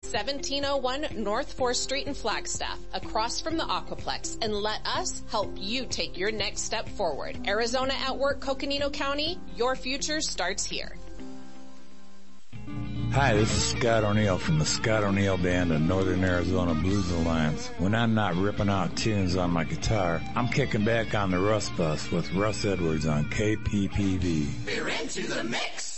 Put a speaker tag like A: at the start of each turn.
A: 1701 North 4th Street in Flagstaff, across from the Aquaplex, and let us help you take your next step forward. Arizona at Work, Coconino County, your future starts here.
B: Hi, this is Scott O'Neill from the Scott O'Neill Band of Northern Arizona Blues Alliance. When I'm not ripping out tunes on my guitar, I'm kicking back on the Russ Bus with Russ Edwards on KPPV.
C: We're into the mix.